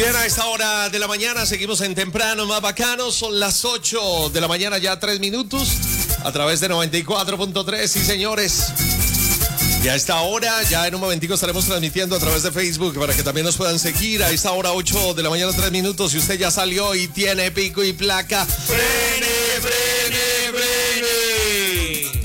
bien, a esta hora de la mañana seguimos en Temprano Más Bacano. Son las 8 de la mañana, ya 3 minutos, a través de 94.3, sí señores. Y a esta hora, ya en un momentico estaremos transmitiendo a través de Facebook para que también nos puedan seguir. A esta hora, 8 de la mañana, 3 minutos. Si usted ya salió y tiene pico y placa, ¡frene, frene, frene!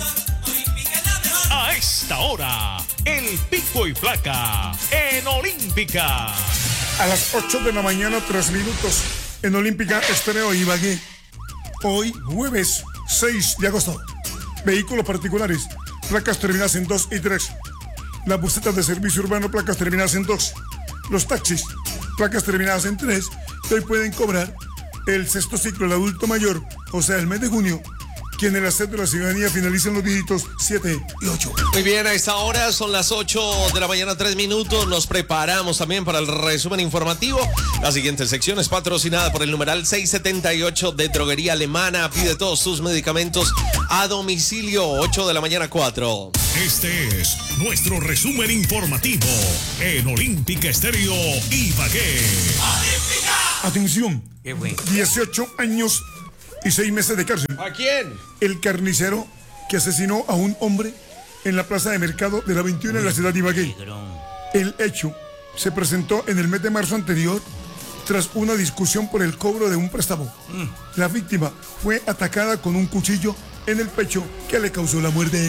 A esta hora, el pico y placa en Olímpica. A las 8 de la mañana, 3 minutos, en Olímpica Estéreo Ibagué. Hoy, jueves 6 de agosto. Vehículos particulares, placas terminadas en 2 y 3. Las busetas de servicio urbano, placas terminadas en 2. Los taxis, placas terminadas en 3. Que hoy pueden cobrar el sexto ciclo del adulto mayor, o sea, el mes de junio, quienes la cédula de la ciudadanía finalicen los dígitos 7 y 8. Muy bien, a esta hora son las 8 de la mañana, 3 minutos. Nos preparamos también para el resumen informativo. La siguiente sección es patrocinada por el numeral 678 de Droguería Alemana. Pide todos tus medicamentos a domicilio, 8 de la mañana, 4. Este es nuestro resumen informativo en Olímpica Estéreo Ibagué. Atención, 18 años y 6 meses de cárcel. ¿A quién? El carnicero que asesinó a un hombre en la plaza de mercado de la 21 en la ciudad de Ibagué. El hecho se presentó en el mes de marzo anterior tras una discusión por el cobro de un préstamo. La víctima fue atacada con un cuchillo en el pecho que le causó la muerte.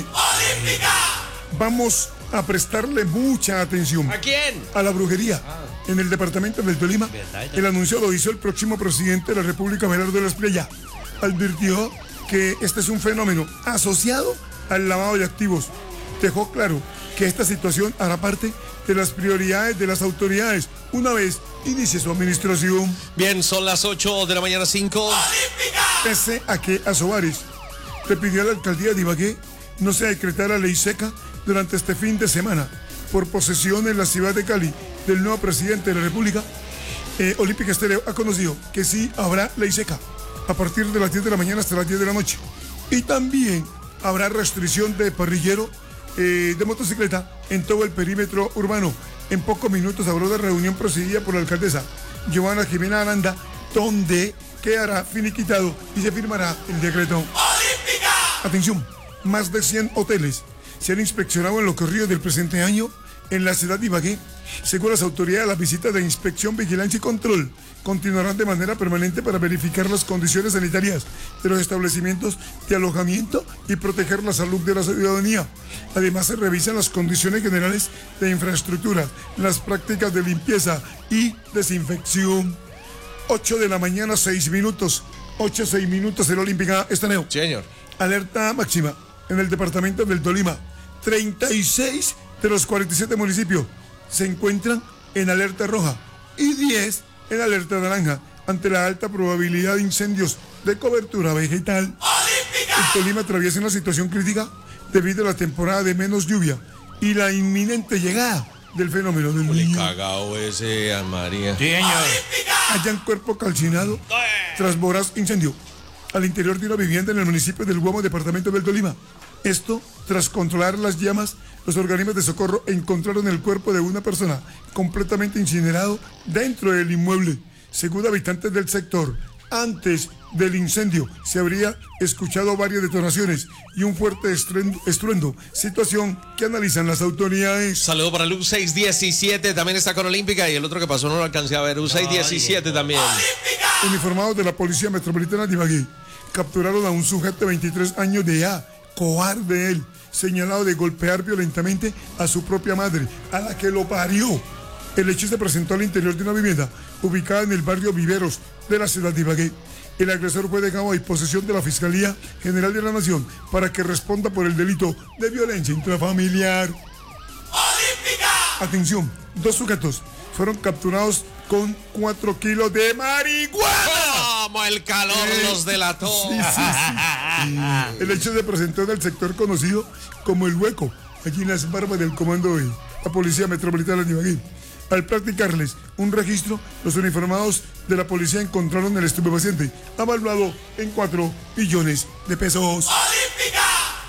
Vamos a prestarle mucha atención. ¿A quién? A la brujería. En el departamento del Tolima, el anuncio lo hizo el próximo presidente de la República, Belardo de la Espriella. Advirtió que este es un fenómeno asociado al lavado de activos. Dejó claro que esta situación hará parte de las prioridades de las autoridades una vez inicie su administración. Bien, son las 8 de la mañana, 5. Pese a que Asobares le pidió a la alcaldía de Ibagué no se decretara ley seca durante este fin de semana por posesión en la ciudad de Cali del nuevo presidente de la República, Olímpica Estéreo ha conocido que sí habrá ley seca a partir de las 10 de la mañana hasta las 10 de la noche. Y también habrá restricción de parrillero de motocicleta en todo el perímetro urbano. En pocos minutos habrá una reunión presidida por la alcaldesa Giovanna Jimena Aranda, donde quedará finiquitado y se firmará el decreto. ¡Olímpica! Atención, más de 100 hoteles se han inspeccionado en lo corrido del presente año en la ciudad de Ibagué. Según las autoridades, las visitas de inspección, vigilancia y control continuarán de manera permanente para verificar las condiciones sanitarias de los establecimientos de alojamiento y proteger la salud de la ciudadanía. Además, se revisan las condiciones generales de infraestructura, las prácticas de limpieza y desinfección. 8 de la mañana, 6 minutos. 8, 6 minutos en Olímpica Estéreo. Señor. Alerta máxima en el departamento del Tolima. 36 de los 47 municipios se encuentran en alerta roja y 10 en alerta naranja ante la alta probabilidad de incendios de cobertura vegetal. ¡Olímpica! El Tolima atraviesa una situación crítica debido a la temporada de menos lluvia y la inminente llegada del fenómeno del Niño. Cagao ese, a María. Sí, señor. Hallan cuerpo calcinado tras voraz incendio al interior de una vivienda en el municipio del Guamo, departamento del Tolima. Esto, tras controlar las llamas, los organismos de socorro encontraron el cuerpo de una persona completamente incinerado dentro del inmueble. Según habitantes del sector, antes del incendio se habría escuchado varias detonaciones y un fuerte estruendo, situación que analizan las autoridades. Saludo para Luz 617, también está con Olímpica, y el otro que pasó no lo alcancé a ver, Luz 617 también. ¡Olímpica! Uniformados de la Policía Metropolitana de Ibagué capturaron a un sujeto de 23 años de edad, cobarde él, señalado de golpear violentamente a su propia madre, a la que lo parió. El hecho se presentó al interior de una vivienda ubicada en el barrio Viveros de la ciudad de Ibagué. El agresor fue dejado a disposición de la Fiscalía General de la Nación para que responda por el delito de violencia intrafamiliar. ¡Olímpica! Atención, 2 sujetos fueron capturados con 4 kilos de marihuana. Como el calor los delató. Sí. El hecho se presentó en el sector conocido como El Hueco, allí en las barbas del comando de la Policía Metropolitana de Ibagué. Al practicarles un registro, los uniformados de la policía encontraron el estupefaciente, avaluado en 4 millones de pesos. ¡Olímpica!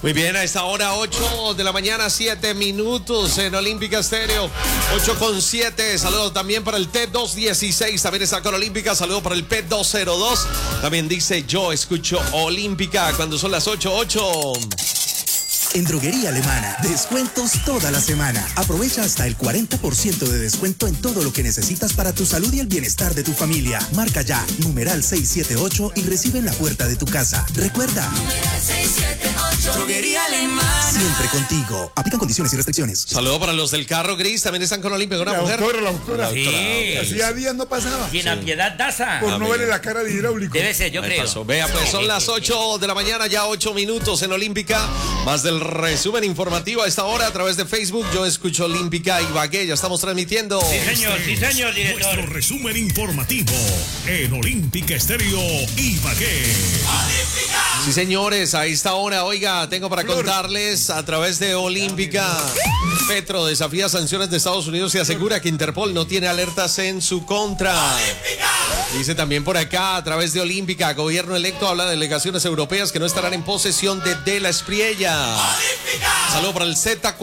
Muy bien, a esta hora 8 de la mañana, 7 minutos en Olímpica Estéreo, 8:07. Saludos también para el T216, también está con Olímpica. Saludos para el P202. También dice yo escucho Olímpica cuando son las 8:08. En Droguería Alemana, descuentos toda la semana. Aprovecha hasta el 40% de descuento en todo lo que necesitas para tu salud y el bienestar de tu familia. Marca ya, numeral 678 y recibe en la puerta de tu casa. Recuerda, numeral 678. Droguería Alemana. Siempre contigo. Aplican condiciones y restricciones. Saludos para los del carro gris, también están con Olímpica. Una mujer. La doctora. Sí. Hacía días no pasaba. Y en la Piedad Daza. Por no verle la cara de hidráulico. Debe ser, yo creo. Pasó. Vea, pues son las 8 de la mañana, ya 8 minutos en Olímpica. Más del resumen informativo a esta hora a través de Facebook. Yo escucho Olímpica Ibagué. Ya estamos transmitiendo. Sí, señor, director. Nuestro resumen informativo en Olímpica Estéreo Ibagué. Sí, señores, a esta hora, oiga, tengo para contarles a través de Olímpica. Petro desafía sanciones de Estados Unidos y asegura que Interpol no tiene alertas en su contra. Dice también por acá, a través de Olímpica, gobierno electo habla de delegaciones europeas que no estarán en posesión de la Espriella. Saludo para el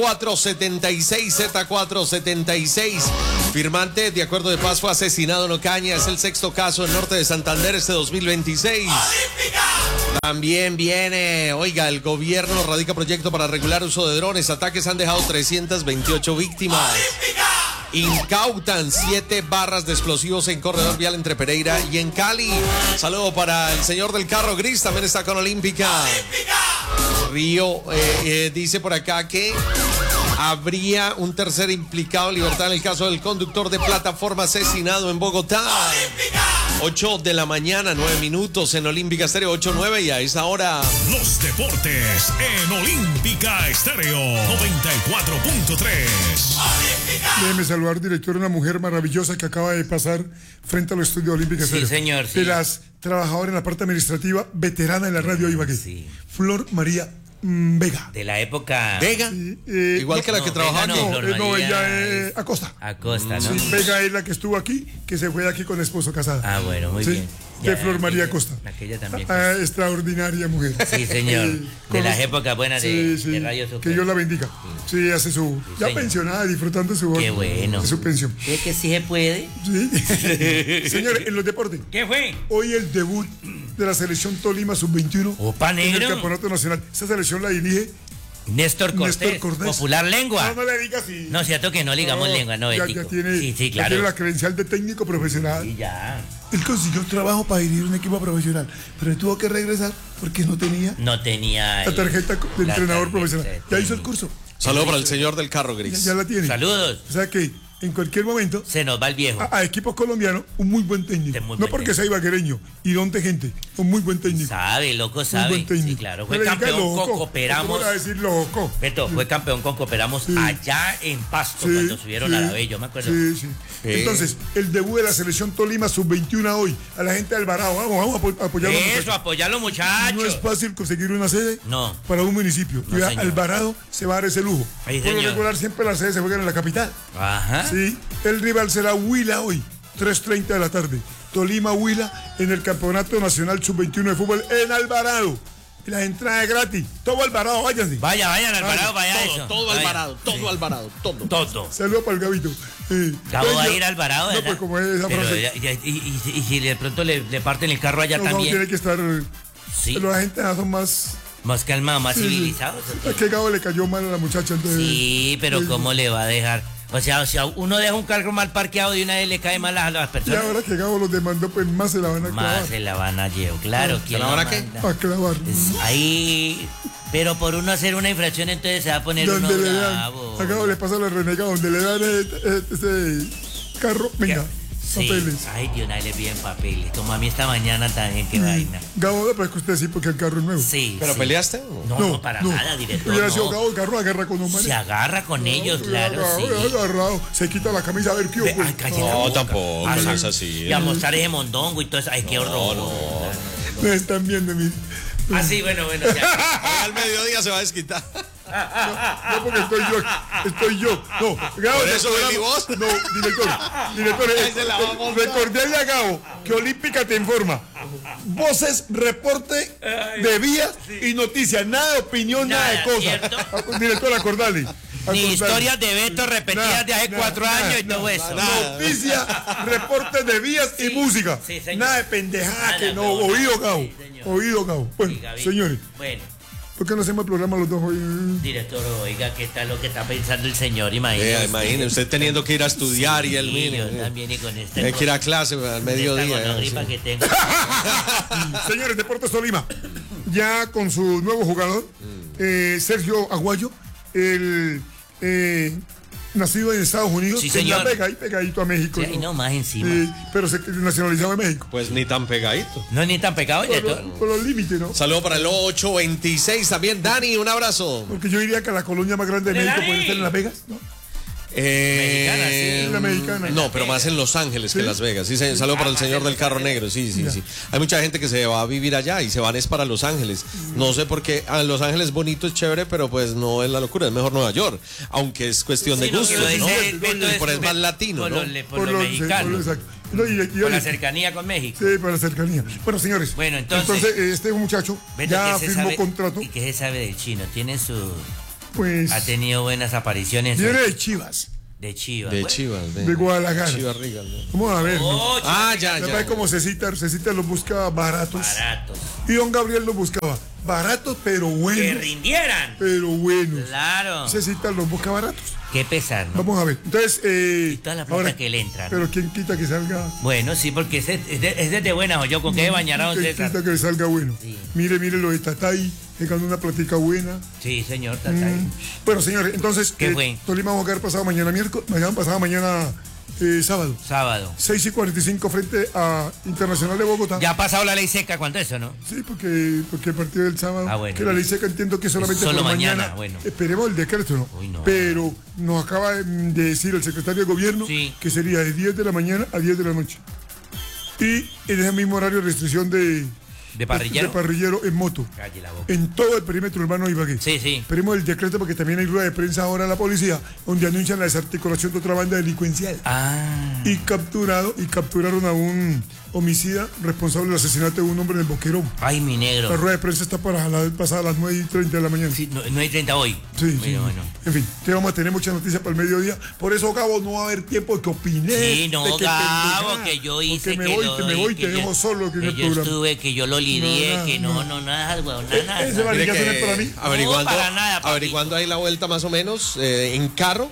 Z476. Firmante de acuerdo de paz fue asesinado en Ocaña. Es el 6º caso en norte de Santander este 2026. También viene, oiga, el gobierno radica proyecto para regular uso de drones. Ataques han dejado 328 víctimas. Incautan 7 barras de explosivos en corredor vial entre Pereira y en Cali. Saludo para el señor del carro gris, también está con Olímpica. Río dice por acá que habría un tercer implicado en libertad en el caso del conductor de plataforma asesinado en Bogotá. 8 de la mañana, 9 minutos en Olímpica Estéreo, 8:09 y a esa hora. Los deportes en Olímpica Estéreo 94.3. Déjeme saludar, director, una mujer maravillosa que acaba de pasar frente a los estudios de Olímpica Estéreo. Sí, señor. Sí. De las trabajadoras en la parte administrativa, veterana en la radio Ibagué. Sí. Flor María Vega. De la época. Vega. Igual que la que trabajaba Vega aquí. No, ella es Acosta. Acosta, ¿no? Sí, Vega es la que estuvo aquí, que se fue de aquí con esposo casada. Ah, bueno, muy Sí, bien. de Flor María Acosta. Aquella también. Extraordinaria mujer. Sí, señor. De las épocas buenas de Radio Super. Que Dios la bendiga. Sí, hace su. Ya señor. pensionada, disfrutando su. Qué bueno. De su pensión. ¿Cree que sí se puede? Sí. Señores, en los deportes. ¿Qué fue? Hoy el debut de la selección Tolima Sub-21 Opa, en el negro. Campeonato Nacional. Esta selección la dirige Néstor Cortés. Popular lengua. No le digas así. No, cierto que no ligamos lengua, no, ya Betico. tiene, Sí, ya claro. tiene la credencial de técnico profesional. Y ya. Él consiguió trabajo para dirigir un equipo profesional, pero él tuvo que regresar porque no tenía No tenía. la tarjeta de la entrenador tarjeta profesional. de Ya hizo el técnico. curso. Saludo para el señor del carro gris. Ya la tiene. Saludos. O sea que en cualquier momento Se nos va el viejo. a equipos colombianos un muy buen técnico. De muy No buen porque técnico. sea ibaguereño y don de gente, un muy buen técnico. Sabe, loco, Muy sabe. buen técnico. Sí, claro. No Fue le diga campeón loco, con Cooperamos. ¿cómo le va a decir loco? Beto, fue campeón con Cooperamos Sí. allá en Pasto Sí, cuando subieron a la B, yo me acuerdo. Sí, sí. Entonces, el debut de la selección Tolima Sub-21 hoy. A la gente de Alvarado, vamos a apoyar a los Eso, muchachos. apoyar a los No muchachos. es fácil conseguir una sede No. para un municipio. No, y a señor. Alvarado se va a dar ese lujo. Ay, Por lo señor. regular siempre las sedes se juegan en la capital. Ajá. Sí, el rival será Huila hoy, 3:30 de la tarde. Tolima Huila en el Campeonato Nacional Sub-21 de fútbol en Alvarado. Y las entradas gratis. Todo Alvarado, váyanse. Vayan, Alvarado, vaya eso. Todo Vaya. Alvarado, todo Alvarado, todo. Todo. Saludos para el Gabito. Gabo va a Bello. ir a Alvarado, No, ¿verdad? pues como es esa Pero frase. y si de pronto le parten el carro allá No, también. tiene que estar. Sí. Los agentes son más. Más calmados, más civilizados. Es que Gabo le cayó mal a la muchacha. Entonces, Sí, pero ¿cómo le va a dejar? O sea, uno deja un carro mal parqueado y una vez le cae mal a las Y personas. ahora que Gabo los demandó, pues más se la van a clavar. Más se la van a llevar, claro. ¿Quién la lo van a qué? manda? A clavar. Ahí, pero por uno hacer una infracción entonces se va a poner uno Donde le dan. bravo. A Gabo le pasa a la renegada, donde le dan ese carro. Venga, Sí. papeles. Ay, Dios, nadie le piden papeles. Como a mí esta mañana también, qué vaina. Gabo, no, pero es que usted sí, porque el carro es nuevo. Sí. ¿Pero sí. peleaste? No, para nada, director. Hubiera sido no. Gabo, el carro agarra con un man. Se agarra con ellos, claro, sí. Agarrado, se quita la camisa a ver qué Ve, ocurre. ay, cállate la No, boca. tampoco, Ay, no es así. Y a mostrar ese mondongo y todo eso. Ay, qué horror. Me están viendo, mi. Ah, sí, bueno, ya. Hoy al mediodía se va a desquitar. No, porque estoy yo. No, Gabo. ¿Por eso el ven y vos? No, director, Ahí se la va a montar. recordarle a Gabo que Olímpica te informa Voces, reporte de vías y noticias. Nada de opinión, nada de ¿cierto? cosas. Director, acordale. Ni historias de Beto repetidas de hace 4 años y todo eso. Noticias, reportes de vías y música. Sí, señor. Nada de pendejada que no. huevona. Oído, Gabo. Sí, señor. Oído, Gabo. Bueno, Sí, Gaby. señores, Bueno, ¿por qué no hacemos el programa los dos hoy? director, oiga, ¿qué tal lo que está pensando el señor? Imagínese. Imagínese, usted teniendo que ir a estudiar y él, Sí, mire. yo también y con esta Hay que ir a clase al esta mediodía. gonorripa sí. que tengo. Señores, Deportes Tolima, ya con su nuevo jugador, Sergio Aguayo, el nacido en Estados Unidos, Sí, en señor. La Vega, ahí pegadito a México. Sí, no, más encima. Pero se nacionalizado de México. Pues ni tan pegadito. No es ni tan pecado, director. Por los límites, ¿no? Saludo para el 826 también. Dani, un abrazo. Porque yo diría que la colonia más grande de ¡De México Dani! puede estar en Las Vegas, ¿no? Mexicana, sí. La mexicana. No, pero más en Los Ángeles que ¿Sí? Las Vegas. Sí, saludo para el más señor en del Los carro Ángeles. negro. Sí, sí, sí. Hay mucha gente que se va a vivir allá y se van es para Los Ángeles. No sé por qué. Los Ángeles bonito, es chévere, pero pues no es la locura. Es mejor Nueva York. Aunque es cuestión de Sí, no, gustos, que lo ¿no? dice Beto Pero es más latino, por ¿no? por los mexicanos. exacto. No, y Por la oye, cercanía con México. sí, para la cercanía. Bueno, señores. Bueno, entonces, este muchacho Beto, ya ¿qué se firmó sabe? contrato. ¿Y qué se sabe del chino? Pues Ha tenido buenas apariciones viene de Chivas, de Chivas. De Bueno. Chivas. de Guadalajara. Chivas Regal, ¿no? Vamos a ver. ¿no? Oh, Ah, ya, La ya. verdad, como Cecita los busca baratos. baratos. Y don Gabriel los buscaba baratos, pero Que buenos. rindieran. Pero buenos. Claro. Cecita los busca baratos. Qué pesar, ¿no? Vamos a ver. Entonces, toda la plata que le entra, ¿no? Pero quién quita que salga. Bueno, sí, porque es de buenas, o yo con qué bañará don ¿Quién César. quita que salga bueno? Sí. Mire lo de Tatay, que ganó una platica buena. Sí, señor Tatay. Bueno, señores, entonces, ¿Qué fue? Tolima va a jugar pasado mañana miércoles, mañana sábado. Sábado. 6:45 frente a Internacional de Bogotá. Ya ha pasado la ley seca, ¿cuánto es eso, no? Sí, porque el partido del sábado, Ah, bueno. que la ley seca entiendo que es solamente Solo por mañana, bueno. Esperemos el decreto, ¿no? Uy, no. Pero nos acaba de decir el secretario de gobierno Sí. que sería de 10 de la mañana a 10 de la noche. Y en ese mismo horario restricción de ¿De parrillero en moto. Calle la boca. En todo el perímetro urbano de Ibagué. Sí, sí. Esperemos el decreto porque también hay rueda de prensa ahora de la policía donde anuncian la desarticulación de otra banda delincuencial. Ah. Y capturaron a un homicida responsable del asesinato de un hombre en el Boquerón. Ay, mi La negro. rueda de prensa está para pasada a las 9:30 de la mañana. Sí, no hay 30 hoy. Sí, Bueno, sí. bueno. En fin, te vamos a tener muchas noticias para el mediodía. Por eso, Gabo, no va a haber tiempo de que opine. Sí, no, de que Gabo, pendejada. que yo hice Porque que me voy, te dejo solo aquí en el yo programa. estuve, que yo lo lidié, No, que no. nada, weón, nada. Ese nada. vale. Mire ¿Ya tenés que para mí? averiguando, No, para nada, papi. averiguando ahí la vuelta más o menos en carro.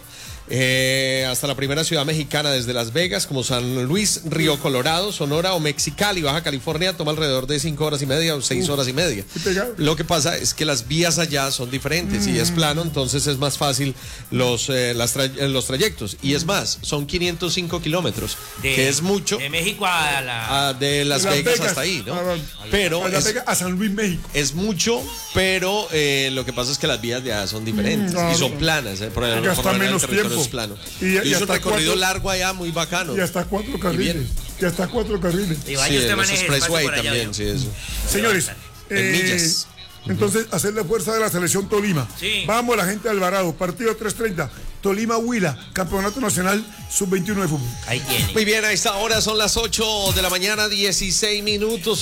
Hasta la primera ciudad mexicana desde Las Vegas, como San Luis, Río Colorado, Sonora o Mexicali, Baja California, toma alrededor de 5 horas y media o 6 horas y media. qué pegado. Lo que pasa es que las vías allá son diferentes y es plano, entonces es más fácil los trayectos. Y es más, son 505 kilómetros, que es mucho. De México a la. De Las Vegas hasta ahí, ¿no? Pero a Las Vegas, a San Luis, México. es mucho, pero lo que pasa es que las vías de allá son diferentes No, y son no. planas. Por el Gasta por lo general menos el territorio tiempo. es plano. Y Yo hice un hasta recorrido 4 largo allá, muy bacano. Y hasta 4 carriles. bien. Y hasta 4 carriles. Y vaya Sí, usted los maneje despacio expressway por allá, también, yo. sí, eso. Señores, En millas. entonces, hacer la fuerza de la selección Tolima. Sí. Vamos, la gente de Alvarado, partido 3:30. Tolima Huila, Campeonato Nacional Sub-21 de fútbol. Ahí tiene. Muy bien, a esta hora son las 8 de la mañana, 16 minutos,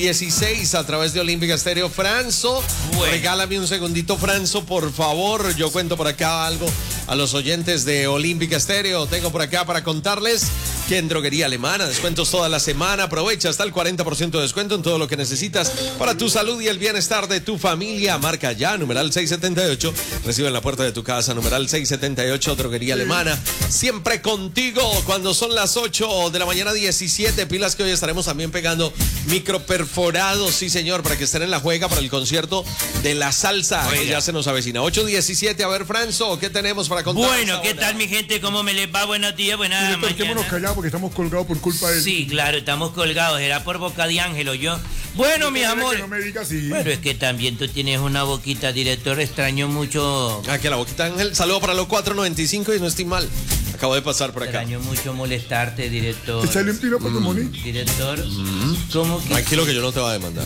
8:16 a través de Olímpica Estéreo. Franzo, Bueno. regálame un segundito, Franzo, por favor. Yo cuento por acá algo a los oyentes de Olímpica Estéreo. Tengo por acá para contarles que en Droguería Alemana, descuentos toda la semana. Aprovecha hasta el 40% de descuento en todo lo que necesitas para tu salud y el bienestar de tu familia. Marca ya, numeral 678. Recibe en la puerta de tu casa, numeral 678, Droguería Alemana. Siempre contigo cuando son las 8 de la mañana, 17. Pilas que hoy estaremos también pegando microperforados, sí señor, para que estén en la juega para el concierto de la salsa que ya se nos avecina. 8:17. A ver, Franzo, ¿qué tenemos para contar? Bueno, ¿qué tal, mi gente? ¿Cómo me les va? Buenos días, buenas Director, quedémonos mañanas. callados porque estamos colgados por culpa de él. Sí, claro, estamos colgados. Era por boca de ángel, yo. Bueno, mis Que amores. no me digas así. Pero es que también tú tienes una boquita, director. Extraño mucho. Ah, que la boquita Ángel. Saludo para los 495 y no estoy mal. Acabo de pasar por acá. Extraño mucho molestarte, director. Echarle un tiro para tu money. Director, ¿cómo que? Tranquilo que yo no te voy a demandar.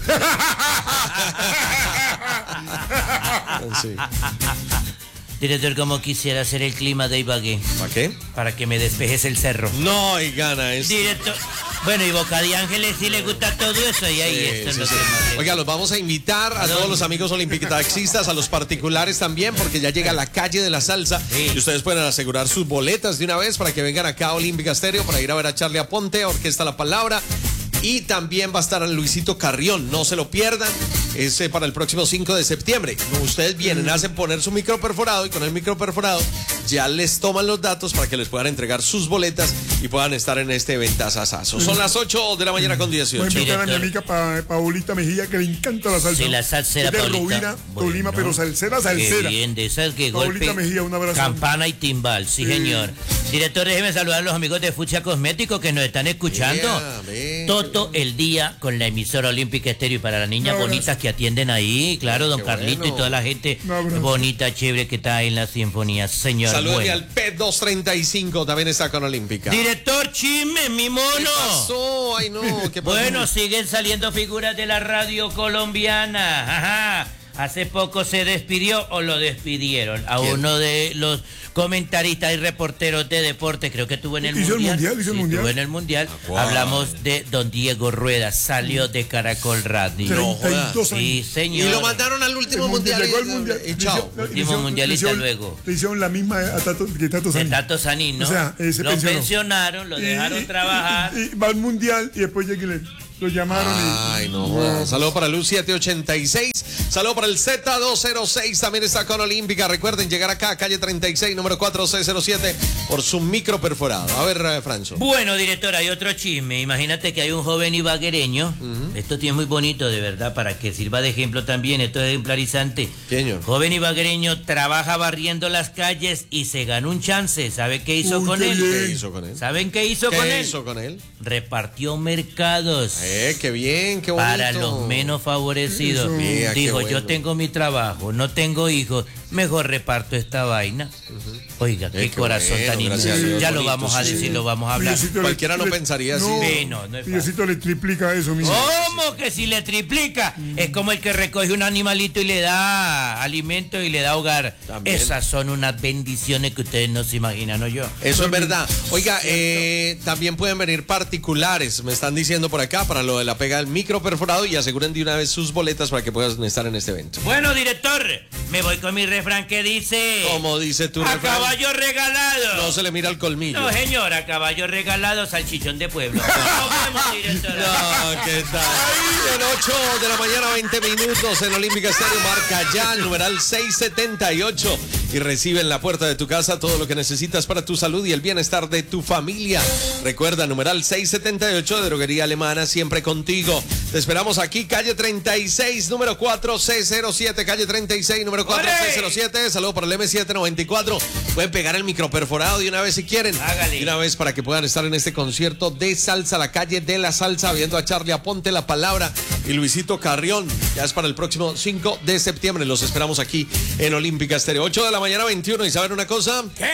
Sí. Director, ¿cómo quisiera hacer el clima de Ibagué? ¿Para qué? Para que me despejes el cerro. No, y gana es. Director, Bueno, y Boca de Ángeles sí le gusta todo eso y ahí esto es lo que más le Oiga, los vamos a invitar a todos los amigos olimpic-taxistas, a los particulares también, porque ya llega la calle de la salsa Sí. y ustedes pueden asegurar sus boletas de una vez para que vengan acá a Olímpica Estéreo para ir a ver a Charlie Aponte, Orquesta La Palabra. Y también va a estar Luisito Carrión, no se lo pierdan, es para el próximo 5 de septiembre. Ustedes vienen, hacen poner su micro perforado y con el micro perforado ya les toman los datos para que les puedan entregar sus boletas y puedan estar en este eventazazazo. Son las 8 de la mañana con Voy a 18. invitar a mi Director. amiga Paulita Mejía, que le encanta la salsa. Sí, la salsera, Es de Paulita. Rovira, Tolima, Bueno, pero salsera. Qué bien, de esas que Paulita golpe, Mejía, un abrazo. campana y timbal, sí, señor. Director, déjeme saludar a los amigos de Fucsia Cosméticos que nos están escuchando Vea, todo el día con la emisora Olímpica Estéreo y para las niñas Un abrazo. bonitas que atienden ahí, claro, don qué Carlito bueno. y toda la gente Un abrazo. bonita, chévere que está ahí en la sinfonía, señor. Salúdame Bueno. al P235, también está con Olímpica. Director Chisme, mi ¿Qué mono. pasó? Ay, no, ¿qué pasó? Bueno, siguen saliendo figuras de la radio colombiana. Ajá. Hace poco se despidió o lo despidieron a ¿Quién? uno de los comentaristas y reporteros de deporte, creo que estuvo en el Hizo el mundial. mundial, hizo el Sí, mundial. estuvo en el mundial. ¿cuál? Hablamos de don Diego Rueda, salió de Caracol Radio. 32 años. Sí, señor. Y lo mandaron al último El mundial. Llegó al mundial. Y chao. Último mundialista luego. Le hicieron la misma a Tato, que Tato De Sanín. Tato Sanín, ¿no? O sea, se lo pensionó. pensionaron, lo dejaron trabajar. Y va al mundial y después llega y lo llamaron. Ay, no jodas. Saludo para Luz 786. Saludo para el Z206. También está con Olímpica. Recuerden llegar acá, calle 36, número 4607, por su micro perforado. A ver, Franzo. Bueno, director, hay otro chisme. Imagínate que hay un joven ibaguereño. Esto tiene muy bonito, de verdad, para que sirva de ejemplo también. Esto es ejemplarizante. Señor. Joven ibaguereño trabaja barriendo las calles y se ganó un chance. ¿Sabe qué hizo Uy, con qué él? bien. ¿Qué hizo con él? ¿Saben qué hizo con ¿Qué él? hizo con él? Repartió mercados. Qué bien, qué bonito. Para los menos favorecidos. Eso. Mira, qué Dijo, bueno. yo tengo mi trabajo, no tengo hijos, mejor reparto esta vaina. Oiga, qué qué corazón bueno, tan gracias inmenso. a Dios, Ya lo bonito, vamos a sí. decir, lo vamos a hablar. Diosito Cualquiera no pensaría así. Sí, no es fácil. Diosito le triplica eso, mi ¿Cómo que si le triplica? Es como el que recoge un animalito y le da alimento y le da hogar. También. Esas son unas bendiciones que ustedes no se imaginan, ¿no yo? Eso es verdad. Oiga, también pueden venir particulares, me están diciendo por acá, para lo de la pega del micro perforado y aseguren de una vez sus boletas para que puedan estar en este evento. Bueno, director, me voy con mi refrán que dice... Como dice tu A refrán, caballo regalado. no se le mira el colmillo. No, señor, a caballo regalado, salchichón de pueblo. Nos vemos, director. No, ¿qué tal? En 8 de la mañana, 20 minutos en Olímpica Estéreo. Marca ya el numeral 678 y recibe en la puerta de tu casa todo lo que necesitas para tu salud y el bienestar de tu familia. Recuerda, numeral 678 de Droguería Alemana, siempre contigo. Te esperamos aquí, calle 36, número 4C07, calle 36, número 4C07. Saludos para el M794. Pueden pegar el micro perforado de una vez si quieren. Hágale. De una vez para que puedan estar en este concierto de salsa, la calle de la salsa, viendo a Charlie Aponte, La Palabra y Luisito Carrión. Ya es para el próximo 5 de septiembre. Los esperamos aquí en Olímpica Estéreo. 8 de la mañana, 21. ¿Y saben una cosa?